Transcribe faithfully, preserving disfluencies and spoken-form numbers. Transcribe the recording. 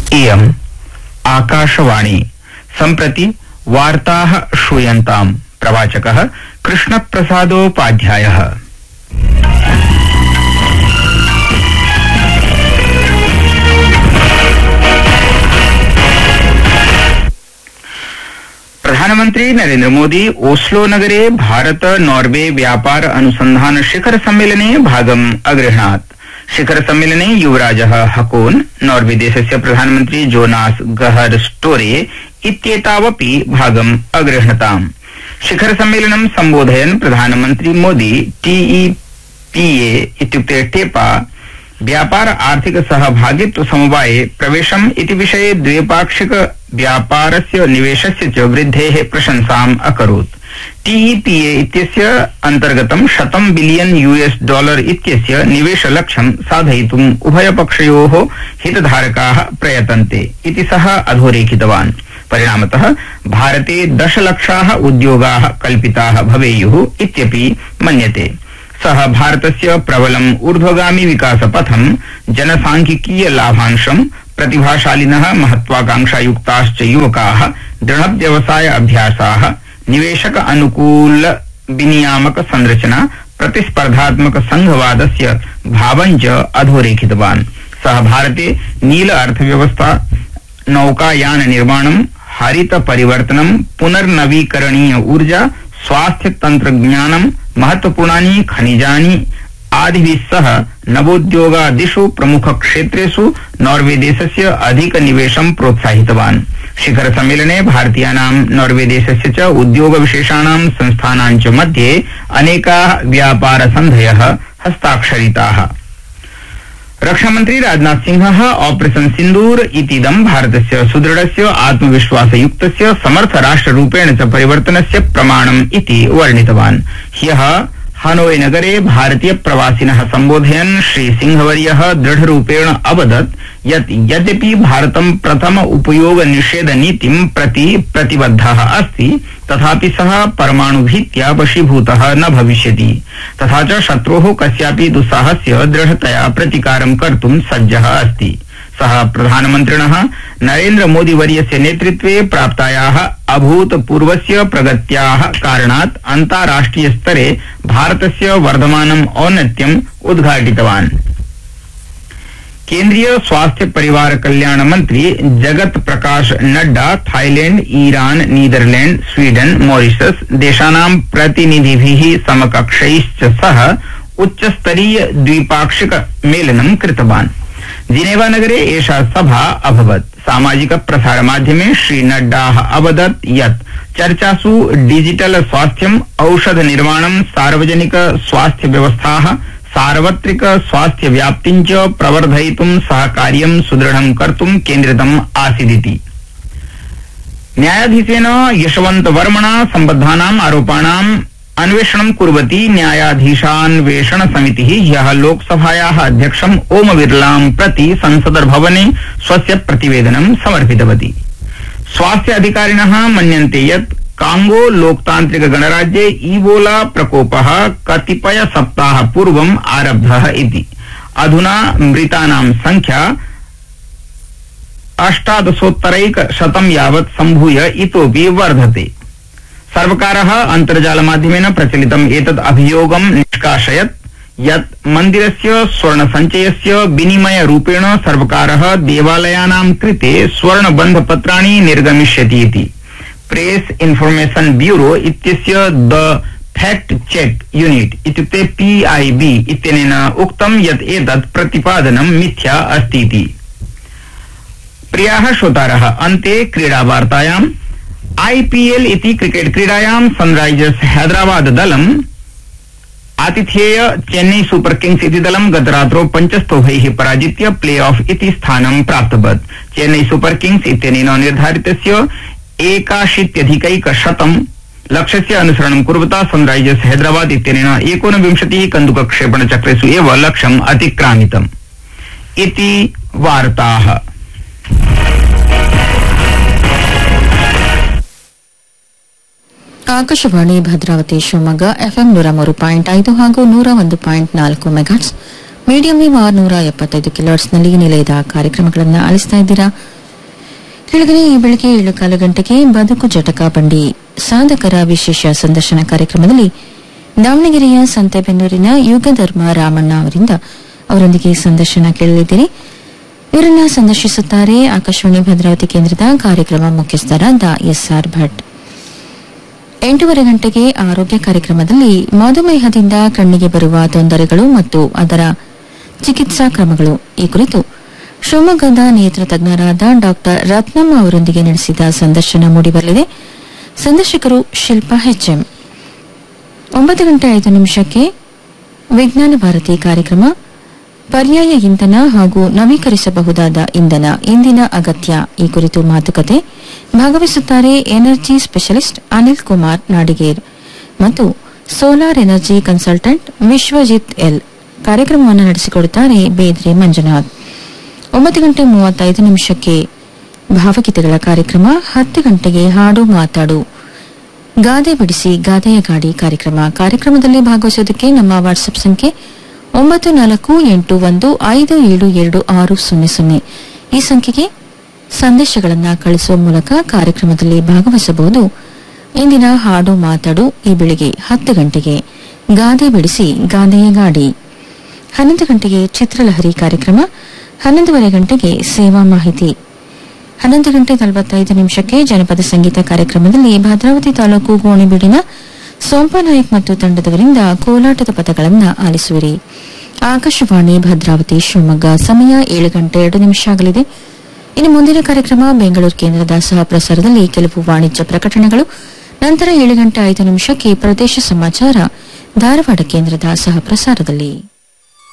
इयम् आकाशवाणी सम्प्रति वार्ताः श्रूयन्ताम्। प्रवाचकः कृष्णप्रसादोपाध्यायः। प्रधानमंत्री नरेंद्र मोदी ओस्लो नगरे भारत नॉर्वे व्यापार अनुसंधान शिखर सम्मेलने भागम् अगृह्णात्। शिखर सम्मेलने युवराजः हकोन, नॉर्वे देशस्य प्रधानमंत्री जोनास गहर स्टोरे इत्येतावपि भागम् अगृह्णताम्। शिखर सम्मेलनं सम्बोधयन् प्रधानमंत्री मोदी टीईपीए इत्युक्ते टेपा व्यापार आर्थिक सहभागित्व समवाये प्रवेशम् इति विषये द्विपाक्षिक व्यापारस्य निवेशस्य च वृद्धेः प्रशंसाम् अकरोत्। टीईपीए इत्यस्य अन्तर्गतं शतं बिलियन यूएस डॉलर इत्यस्य निवेशलक्ष्यं साधयितुम् उभयपक्षयोः हितधारकाः प्रयतन्ते इति सः अधोरेखितवान्। परिणामतः भारते दशलक्षाः उद्योगाः कल्पिताः भवेयुः इत्यपि मन्यते। सः भारतस्य प्रबलम् ऊर्ध्वगामी विकासपथं, जनसांख्यिकीय लाभांशं, प्रतिभाशालिनः महत्वाकांक्षायुक्ताश्च युवकाः, दृढ़ व्यवसाय अभ्यासाः, निवेशक अनुकूल विनियामक संरचना, प्रतिस्पर्धात्मक संघवादस्य भावञ्च अधोरेखितवान्। सः भारते नील अर्थव्यवस्था, नौकायान निर्माणं, हरित परिवर्तनं, पुनर्नवीकरणीय ऊर्जा, स्वास्थ्य तंत्रज्ञानं, महत्वपूर्णानि खनिजानि आदिभिः सह नवोद्योगादिषु प्रमुख क्षेत्रेषु नॉर्वे देशस्य अधिक निवेशं प्रोत्साहितवान्। शिखर सम्मेलने भारतीयानां नॉर्वे देशस्य च उद्योग विशेषाणां संस्थानां च मध्ये अनेकाः व्यापार सन्धयः हस्ताक्षरिताः। रक्षामंत्री राजनाथ सिंहः ऑपरेशन सिन्दूर इतीदं भारतस्य सुदृढस्य आत्मविश्वासयुक्तस्य समर्थ राष्ट्ररूपेण च परिवर्तनस्य प्रमाणम् इति वर्णितवान्। ह्यः हनोई नगरे भारतीय प्रवासिनः सम्बोधयन् श्री सिंहवर्यः दृढरूपेण अवदत् यत् यद्यपि भारतं प्रथम उपयोग निषेध नीतिं प्रति प्रतिबद्धः अस्ति, तथापि सः परमाणुभीत्या वशीभूतः न भविष्यति, तथा च शत्रोः कस्यापि दुस्साहस्य दृढतया प्रतिकारं कर्तुं सज्जः अस्ति। सः प्रधानमन्त्रिणः नरेन्द्र मोदी वर्यस्य नेतृत्वे प्राप्तायाः अभूतपूर्वस्य प्रगत्याः कारणात् अन्ताराष्ट्रिय स्तरे भारतस्य वर्धमानम् औन्नत्यम् उद्घाटितवान्। केन्द्रीय स्वास्थ्य परिवार कल्याण मंत्री Jagat Prakash Nadda Thailand, Iran, Netherlands, Sweden, Mauritius देशानां प्रतिनिधिभिः समकक्षैश्च सह उच्चस्तरीय द्विपाक्षिक मेलनं कृतवान्। जिनेवा नगरे एषा सभा अभवत्। सामाजिक प्रसार माध्यमे श्री नड्डाः अवदत् यत् चर्चासु डिजिटल स्वास्थ्यम्, औषध निर्माणं, सार्वजनिक स्वास्थ्य व्यवस्थाः, सार्वत्रिक स्वास्थ्य व्याप्तिं च प्रवर्धयितुं सहकार्यं सुदृढं कर्तुं केन्द्रितम् आसीदिति। न्यायाधीशेन यशवन्त वर्मणा सम्बद्धानाम् आरोपाणाम् अन्वेषणं कुर्वती न्यायाधीशान्वेषण समितिः ह्यः लोकसभायाः अध्यक्षम् ओम बिरलां प्रति संसदभवने स्वस्य प्रतिवेदनं समर्पितवती। स्वास्थ्य अधिकारिणः मन्यन्ते यत् कांगो लोकतान्त्रिक गणराज्ये ईबोला प्रकोपः कतिपय सप्ताह पूर्वम् आरब्धः इति। अधुना मृतानां संख्या अष्टादशोत्तरैकशतं यावत् सम्भूय इतोपि वर्धते। सर्वकारः अन्तर्जाल माध्यमेन प्रचलितम् एतत् अभियोगं निष्कासयत् यत् मन्दिरस्य स्वर्ण सञ्चयस्य विनिमय रूपेण सर्वकारः देवालयानां कृते स्वर्णबन्धपत्राणि निर्गमिष्यति इति। प्रेस इन्फॉर्मेशन ब्यूरो इत्यस्य द फैक्ट चेक यूनिट इत्युक्ते पीआईबी इत्यनेन उक्तं यत् एतत् प्रतिपादनं मिथ्या अस्ति इति। प्रियाः श्रोतारः, अन्ते क्रीडावार्तायाम्। आईपीएल इति क्रिकेट क्रीडायां Sunrisers Hyderabad दलम् आतिथेय Chennai super Kings इति दलं गतरात्रौ पञ्चस्तोभैः पराजित्य प्ले ऑफ इति स्थानं प्राप्तवत्। चेन्नई सुपर किंग्स इत्यनेन निर्धारितस्य एकाशीत्यधिकैकशतं लक्ष्यस्य अनुसरणं कुर्वता सनराइजर्स हैदराबाद इत्यनेन एकोनविंशतिः कन्दुकक्षेपणचक्रेषु एव लक्ष्यम् अतिक्रामितम् इति वार्ताः। ಆಕಾಶವಾಣಿ ಭದ್ರಾವತಿ ಶಿವಮೊಗ್ಗ ಎಫ್ಎಂ ನೂರ ಮೂರು ಪಾಯಿಂಟ್ ಐದು ಹಾಗೂ ನೂರ ಒಂದು ಪಾಯಿಂಟ್ ನಾಲ್ಕು ಮೆಗಾಟ್ಸ್, ಮೀಡಿಯಂ ವೇವ್ ಆರುನೂರ ಎಪ್ಪತ್ತೈದು ಕಿಲೋಹರ್ಟ್ಸ್ನಲ್ಲಿ ನಿಲಯದ ಕಾರ್ಯಕ್ರಮಗಳನ್ನು ಆಲಿಸ್ತಾ ಇದ್ದೀರಾ. ಕೆಳಗಡೆ ಈ ಬೆಳಗ್ಗೆ ಏಳು ಕಾಲು ಗಂಟೆಗೆ ಬದುಕು ಜಟಕಾ ಬಂಡಿ ಸಾಧಕರ ವಿಶೇಷ ಸಂದರ್ಶನ ಕಾರ್ಯಕ್ರಮದಲ್ಲಿ ದಾವಣಗೆರೆಯ ಸಂತೆಬೆನ್ನೂರಿನ ಯುಗಧರ್ಮ ರಾಮಣ್ಣ ಅವರಿಂದ ಅವರೊಂದಿಗೆ ಸಂದರ್ಶನ ಕೇಳಲಿದ್ದೀರಿ. ಇವರನ್ನ ಸಂದರ್ಶಿಸುತ್ತಾರೆ ಆಕಾಶವಾಣಿ ಭದ್ರಾವತಿ ಕೇಂದ್ರದ ಕಾರ್ಯಕ್ರಮ ಮುಖ್ಯಸ್ಥರಾದ ಎಸ್ಆರ್ ಭಟ್. ಎಂಟೂವರೆ ಗಂಟೆಗೆ ಆರೋಗ್ಯ ಕಾರ್ಯಕ್ರಮದಲ್ಲಿ ಮಧುಮೇಹದಿಂದ ಕಣ್ಣಿಗೆ ಬರುವ ತೊಂದರೆಗಳು ಮತ್ತು ಅದರ ಚಿಕಿತ್ಸಾ ಕ್ರಮಗಳು ಈ ಕುರಿತು ಶಿವಮೊಗ್ಗದ ನೇತ್ರ ತಜ್ಞರಾದ ಡಾಕ್ಟರ್ ರತ್ನಮ್ಮ ಅವರೊಂದಿಗೆ ನಡೆಸಿದ ಸಂದರ್ಶನ ಮೂಡಿಬರಲಿದೆ. ಸಂದರ್ಶಕರು ಶಿಲ್ಪಾ ಹೆಚ್ಎಂ. ಒಂಬತ್ತು ಗಂಟೆ ಐದು ನಿಮಿಷಕ್ಕೆ ವಿಜ್ಞಾನ ಭಾರತಿ ಕಾರ್ಯಕ್ರಮ ಪರ್ಯಾಯ ಇಂಧನ ಹಾಗೂ ನವೀಕರಿಸಬಹುದಾದ ಇಂಧನ ಇಂದಿನ ಅಗತ್ಯ ಈ ಕುರಿತು ಮಾತುಕತೆ. ಭಾಗವಹಿಸುತ್ತಾರೆ ಎನರ್ಜಿ ಸ್ಪೆಷಲಿಸ್ಟ್ ಅನಿಲ್ ಕುಮಾರ್ ನಾಡಿಗೇರ್ ಮತ್ತು solar energy consultant Vishwajit L. ಕಾರ್ಯಕ್ರಮವನ್ನು ನಡೆಸಿಕೊಡುತ್ತಾರೆ ಬೇದ್ರೆ ಮಂಜುನಾಥ್. ಒಂಬತ್ತು ಗಂಟೆ ಮೂವತ್ತೈದು ನಿಮಿಷಕ್ಕೆ ಭಾವಗೀತೆಗಳ ಕಾರ್ಯಕ್ರಮ. ಹತ್ತು ಗಂಟೆಗೆ ಹಾಡು ಮಾತಾಡು ಗಾದೆ ಬಿಡಿಸಿ ಗಾದೆಯ ಗಾಡಿ ಕಾರ್ಯಕ್ರಮ. ಕಾರ್ಯಕ್ರಮದಲ್ಲಿ ಭಾಗವಹಿಸುವುದಕ್ಕೆ ನಮ್ಮ ವಾಟ್ಸ್ಆಪ್ ಸಂಖ್ಯೆ ಒಂಬತ್ತು ನಾಲ್ಕು ಎಂಟು ಒಂದು ಐದು ಏಳು ಎರಡು ಆರು ಸೊನ್ನೆ ಸೊನ್ನೆ. ಈ ಸಂಖ್ಯೆಗೆ ಸಂದೇಶಗಳನ್ನು ಕಳಿಸುವ ಮೂಲಕ ಕಾರ್ಯಕ್ರಮದಲ್ಲಿ ಭಾಗವಹಿಸಬಹುದು. ಇಂದಿನ ಹಾಡು ಮಾತಾಡು ಈ ಬೆಳಿಗ್ಗೆ ಹತ್ತು ಗಂಟೆಗೆ, ಗಾದೆ ಬಿಡಿಸಿ ಗಾದೆಯ ಗಾಡಿ. ಹನ್ನೊಂದು ಗಂಟೆಗೆ ಚಿತ್ರಲಹರಿ ಕಾರ್ಯಕ್ರಮ. ಹನ್ನೊಂದೂವರೆ ಗಂಟೆಗೆ ಸೇವಾ ಮಾಹಿತಿ. ಹನ್ನೊಂದು ಗಂಟೆ ನಲವತ್ತೈದು ನಿಮಿಷಕ್ಕೆ ಜನಪದ ಸಂಗೀತ ಕಾರ್ಯಕ್ರಮದಲ್ಲಿ ಭದ್ರಾವತಿ ತಾಲೂಕು ಗೋಣಿಬೀಡಿನ ಸೋಂಪನಾಯಕ್ ಮತ್ತು ತಂಡದವರಿಂದ ಕೋಲಾಟದ ಪದಗಳನ್ನು ಆಲಿಸುವಿರಿ. ಆಕಾಶವಾಣಿ ಭದ್ರಾವತಿ ಶಿವಮೊಗ್ಗ. ಸಮಯ ಏಳು ಗಂಟೆ ಎರಡು ನಿಮಿಷ ಆಗಲಿದೆ. ಇನ್ನು ಮುಂದಿನ ಕಾರ್ಯಕ್ರಮ ಬೆಂಗಳೂರು ಕೇಂದ್ರದ ಸಹ ಪ್ರಸಾರದಲ್ಲಿ ಕೆಲವು ವಾಣಿಜ್ಯ ಪ್ರಕಟಣೆಗಳು. ನಂತರ ಏಳು ಗಂಟೆ ಐದು ನಿಮಿಷಕ್ಕೆ ಪ್ರದೇಶ ಸಮಾಚಾರ ಧಾರವಾಡ ಕೇಂದ್ರದ ಸಹ ಪ್ರಸಾರದಲ್ಲಿ.